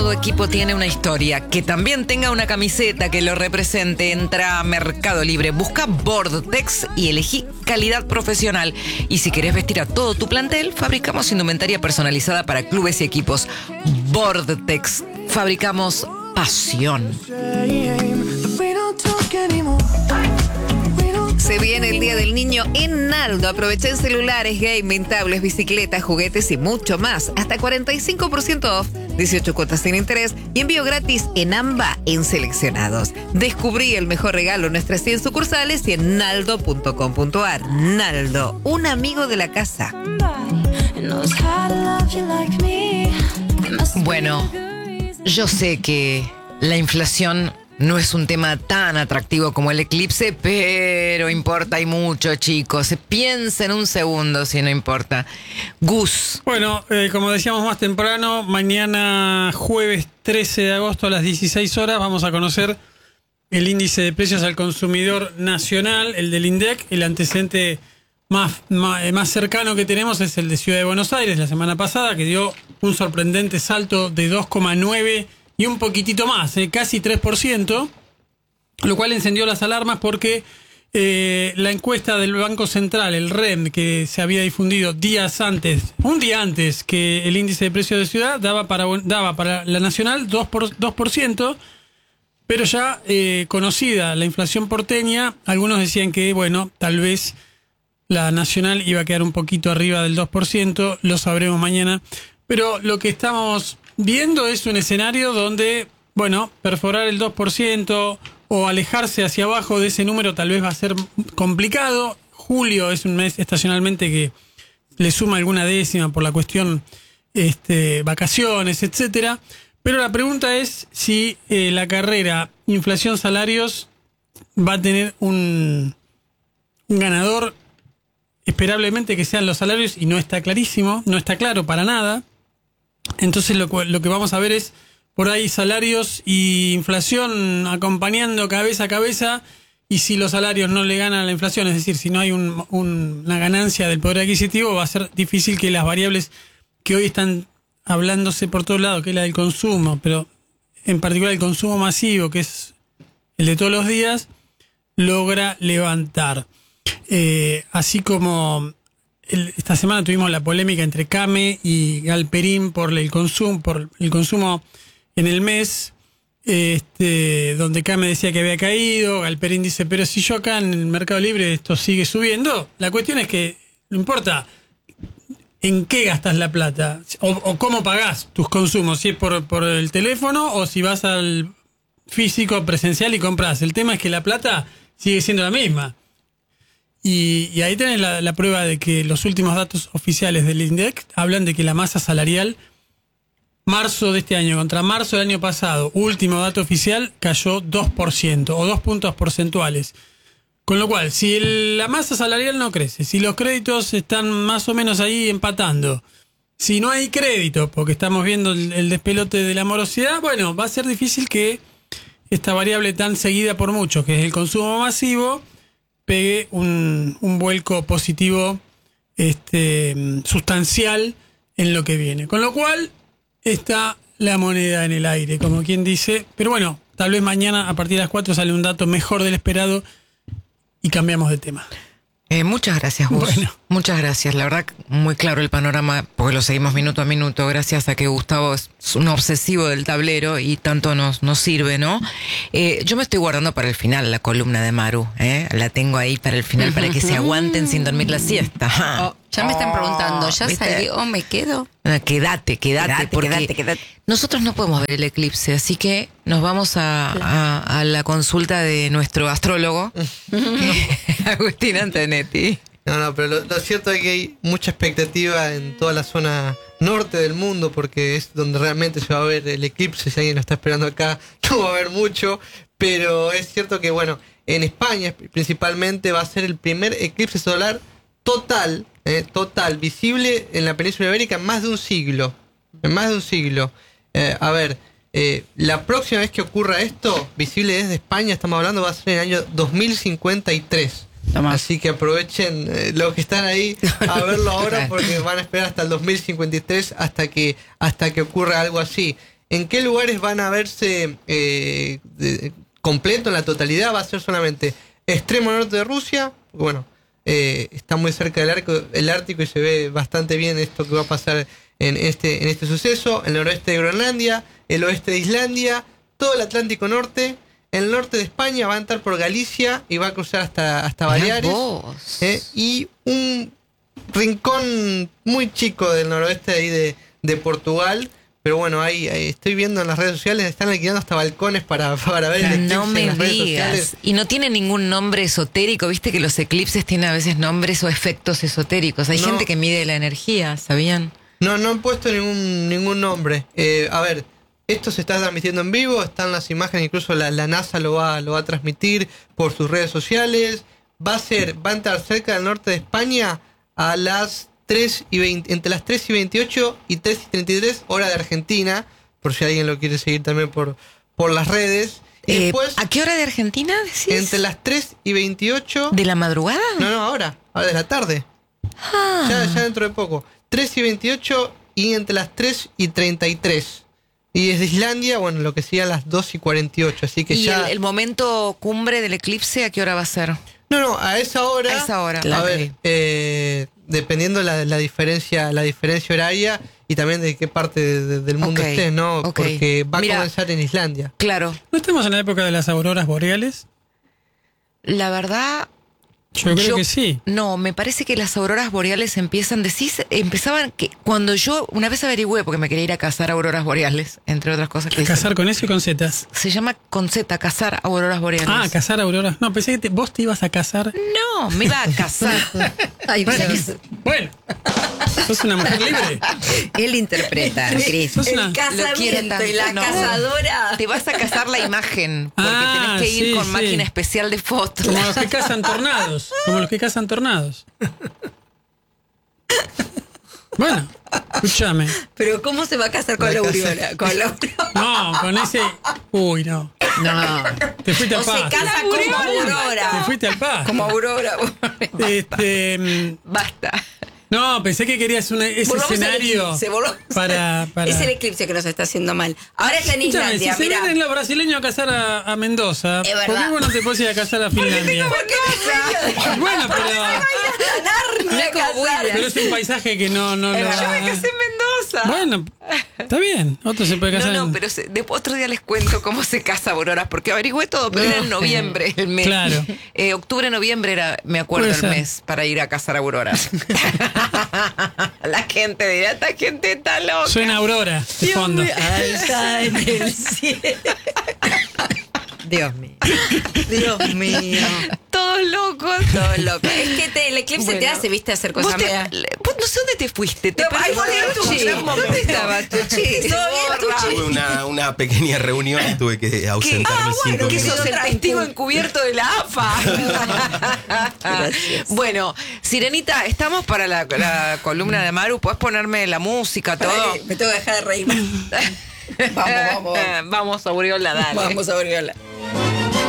todo equipo tiene una historia. Que también tenga una camiseta que lo represente. Entra a Mercado Libre, busca Vortex y elegí calidad profesional. Y si querés vestir a todo tu plantel, fabricamos indumentaria personalizada para clubes y equipos. Vortex, fabricamos pasión. Se viene el Día del Niño en Naldo. Aprovechen celulares, gaming, tablets, bicicletas, juguetes y mucho más. Hasta 45% off, 18 cuotas sin interés y envío gratis en AMBA en seleccionados. Descubrí el mejor regalo en nuestras 100 sucursales y en naldo.com.ar. Naldo, un amigo de la casa. Bueno, yo sé que la inflación no es un tema tan atractivo como el eclipse, pero importa y mucho, chicos. Piensen un segundo si no importa. Gus. Bueno, como decíamos más temprano, mañana jueves 13 de agosto a las 16 horas vamos a conocer el índice de precios al consumidor nacional, el del INDEC. El antecedente más cercano que tenemos es el de Ciudad de Buenos Aires la semana pasada, que dio un sorprendente salto de 2,9 y un poquitito más, casi 3%, lo cual encendió las alarmas porque la encuesta del Banco Central, el REM, que se había difundido un día antes que el índice de precios de ciudad, daba para la nacional 2%, pero ya conocida la inflación porteña, algunos decían que, bueno, tal vez la nacional iba a quedar un poquito arriba del 2%, lo sabremos mañana, pero lo que estamos viendo es un escenario donde, bueno, perforar el 2% o alejarse hacia abajo de ese número tal vez va a ser complicado. Julio es un mes estacionalmente que le suma alguna décima por la cuestión vacaciones, etcétera. Pero la pregunta es si la carrera inflación-salarios va a tener un ganador, esperablemente que sean los salarios, y no está clarísimo, no está claro para nada. Entonces lo que vamos a ver es por ahí salarios y inflación acompañando cabeza a cabeza, y si los salarios no le ganan a la inflación, es decir, si no hay una ganancia del poder adquisitivo, va a ser difícil que las variables que hoy están hablándose por todos lados, que es la del consumo, pero en particular el consumo masivo, que es el de todos los días, logra levantar. Así como esta semana tuvimos la polémica entre Came y Galperín por el consumo en el mes, donde Came decía que había caído, Galperín dice, pero si yo acá en el Mercado Libre esto sigue subiendo. La cuestión es que no importa en qué gastas la plata o cómo pagás tus consumos, si es por el teléfono o si vas al físico presencial y compras. El tema es que la plata sigue siendo la misma. Y ahí tenés la prueba de que los últimos datos oficiales del INDEC hablan de que la masa salarial, marzo de este año contra marzo del año pasado, último dato oficial, cayó 2% o 2 puntos porcentuales. Con lo cual, si la masa salarial no crece, si los créditos están más o menos ahí empatando, si no hay crédito, porque estamos viendo el despelote de la morosidad, bueno, va a ser difícil que esta variable tan seguida por muchos, que es el consumo masivo, pegue un vuelco positivo sustancial en lo que viene. Con lo cual está la moneda en el aire, como quien dice. Pero bueno, tal vez mañana a partir de las 4 sale un dato mejor del esperado y cambiamos de tema. Muchas gracias, Gus. Bueno. Muchas gracias. La verdad, muy claro el panorama, porque lo seguimos minuto a minuto, gracias a que Gustavo es un obsesivo del tablero y tanto nos sirve, ¿no? Yo me estoy guardando para el final la columna de Maru, La tengo ahí para el final, para que se aguanten sin dormir la siesta. Ya me están preguntando, ¿ya ¿viste? salió o me quedo? Quédate, porque nosotros no podemos ver el eclipse, así que nos vamos a la consulta de nuestro astrólogo, Agustín Antonetti. No, pero lo cierto es que hay mucha expectativa en toda la zona norte del mundo, porque es donde realmente se va a ver el eclipse. Si alguien lo está esperando acá, no va a haber mucho, pero es cierto que, bueno, en España principalmente va a ser el primer eclipse solar total, visible en la península ibérica en más de un siglo. La próxima vez que ocurra esto, visible desde España, estamos hablando, va a ser en el año 2053. Así que aprovechen los que están ahí a verlo ahora, porque van a esperar hasta el 2053 hasta que ocurra algo así. ¿En qué lugares van a verse completo en la totalidad? Va a ser solamente extremo norte de Rusia, bueno, está muy cerca del Ártico y se ve bastante bien esto que va a pasar en este suceso. El noroeste de Groenlandia, el oeste de Islandia, todo el Atlántico Norte. El norte de España va a entrar por Galicia y va a cruzar hasta Baleares. Y un rincón muy chico del noroeste de ahí de Portugal. Pero bueno, ahí estoy viendo en las redes sociales, están alquilando hasta balcones para ver el eclipse. No me en las redes digas. sociales. Y no tiene ningún nombre esotérico. Viste que los eclipses tienen a veces nombres o efectos esotéricos. Hay No. gente que mide la energía, ¿sabían? No han puesto ningún nombre. A ver, esto se está transmitiendo en vivo, están las imágenes, incluso la NASA lo va a transmitir por sus redes sociales. Va a entrar cerca del norte de España a las 3:20, entre las 3:28 y 3:33 hora de Argentina, por si alguien lo quiere seguir también por las redes. Y después, ¿A qué hora de Argentina decís? entre las 3:28... ¿De la madrugada? No, ahora de la tarde. Ya dentro de poco. 3:28 y entre las 3:33. Y desde Islandia, bueno, lo que sería a las 2:48. Así que ¿Y ya. el momento cumbre del eclipse a qué hora va a ser? No, a esa hora. A esa hora. A Ok. ver, dependiendo la diferencia horaria y también de qué parte del mundo Ok, estés, ¿no? ok. Porque va a Mira. comenzar en Islandia. Claro, ¿No estamos en la época de las auroras boreales? la verdad... Yo creo que sí. No, me parece que las auroras boreales empezaban que cuando yo una vez averigüé, porque me quería ir a cazar auroras boreales, entre otras cosas que Cazar con eso y con setas. se llama con Z, cazar auroras boreales. Ah, cazar auroras. No, pensé que vos te ibas a cazar. No, me iba a cazar. Ay, Dios. Bueno, sos una mujer libre. Él interpreta, Cris. Sos una... Lo quiero tanto. No. Te vas a cazar la imagen, porque Ah, tenés que ir sí, con sí. máquina especial de fotos. Como los que cazan tornados. Como los que cazan tornados. Bueno, escúchame. Pero ¿cómo se va a casar con la aureola? Con la aureola. No, con ese... Uy, no. No. Te fuiste O al se paz. casa como Aurora. Te fuiste al paz. Como Aurora. Basta. No, pensé que querías ese Volvamos al escenario eclipse, volvamos. para... Es el eclipse que nos está haciendo mal. Ahora está en Escúchame, Islandia, si se mira. vienen los brasileños a casar a Mendoza, Es ¿por verdad. qué vos no te podés ir a casar a Finlandia? Bueno, pero es un paisaje que no lo... Yo me casé en Mendoza. Bueno, está bien. Otro se puede casar No, en... pero otro día les cuento cómo se casa auroras, porque averigüé todo, pero era en noviembre el mes. Claro. Octubre, noviembre era, me acuerdo, Puede el ser. mes para ir a cazar auroras. La gente dirá, esta gente está loca. Suena Aurora de fondo. Alta en el cielo. Dios mío. Dios mío. Todos locos. Todo loco. Es que el eclipse te Bueno. hacer hacer Vos cosas te- media. vos no sé dónde te fuiste. Te No, perdí ahí por volvió el Tucci. tuyo. ¿Dónde estaba Tucci? ¿Todo bien, Tucci? Tuve una pequeña reunión y tuve que ausentarme 5 que minutos. sos el testigo encubierto de la AFA. Bueno, Sirenita, estamos para la columna de Maru. ¿Puedes ponerme la música, todo? Me tengo que dejar de reír. Vamos. Vamos, Aureola, dale. Vamos, Auriola.